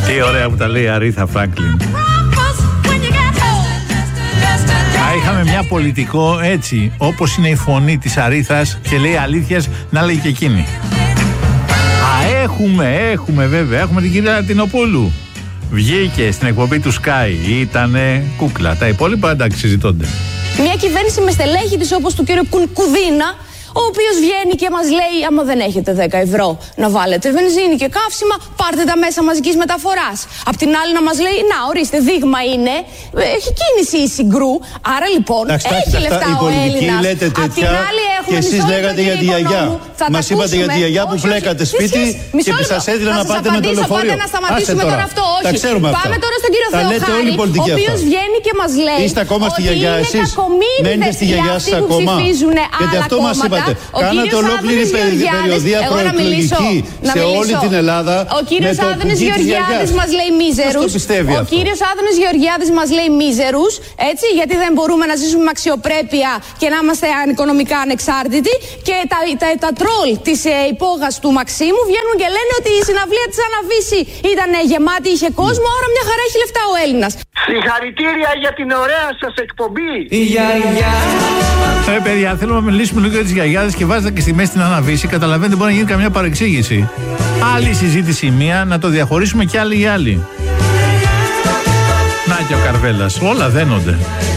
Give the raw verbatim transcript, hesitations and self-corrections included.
Τι ωραία που τα λέει η Αρίθα Φράγκλιν. Θα είχαμε μια πολιτικό έτσι, όπως είναι η φωνή της Αρίθας και λέει αλήθειας, να λέει και εκείνη. Α, έχουμε, έχουμε βέβαια, έχουμε την κυρία Τινοπούλου. Βγήκε στην εκπομπή του Sky, ήτανε κούκλα. Τα υπόλοιπα εντάξει συζητώνται. Μια κυβέρνηση με στελέχη της όπως του κύριου Κουδίνα, ο οποίος βγαίνει και μας λέει: άμα δεν έχετε δέκα ευρώ να βάλετε βενζίνη και καύσιμα, πάρτε τα μέσα μαζικής μεταφοράς. Απ' την άλλη να μας λέει: να, ορίστε, δείγμα είναι, έχει κίνηση η Συγκρού. Άρα λοιπόν Άξι, έχει αυτά, λεφτά ο Έλληνας. Λέτε τέτοια, απ' την άλλη έχουμε και εσείς λέγατε για τη γιαγιά. Μας είπατε για τη γιαγιά που πλέκατε σπίτι και που σας έδινε να πάτε με το λεωφορείο. Να σταματήσουμε τώρα αυτό, όχι. Τα ξέρουμε αυτά. Πάμε τώρα στον κύριο Θεοχάρη, ο οποίος βγαίνει και μας λέει: είστε ακόμα στη γιαγιά εσείς? Μένετε στη γιαγιά σας ακόμα? Γιατί αυτό μας είπατε. Κάνατε ολόκληρη περιοδία προεκλογική σε όλη την Ελλάδα. Ο κύριος Άδωνης Γεωργιάδης μας λέει μίζερους. Ο κύριος Άδωνης Γεωργιάδης μας λέει μίζερους, έτσι, γιατί δεν μπορούμε να ζήσουμε με αξιοπρέπεια και να είμαστε οικονομικά ανεξάρτητοι. Και τα, τα, τα τρόλ της ε, υπόγας του Μαξίμου βγαίνουν και λένε ότι η συναυλία της Αναβίση ήταν γεμάτη, είχε κόσμο, άρα μια χαρά έχει λεφτά ο Έλληνας. Συγχαρητήρια για την ωραία σας εκπομπή. Η γιαγιά. Ε, παιδιά, θέλουμε να μιλήσουμε λίγο για τις γιαγιάδες και βάζετε και στη μέση την Αναβίση. Καταλαβαίνετε, μπορεί να γίνει καμιά παρεξήγηση. Άλλη συζήτηση η μία, να το διαχωρίσουμε κι άλλη η άλλη. Να και ο Καρβέλας. Όλα δένονται.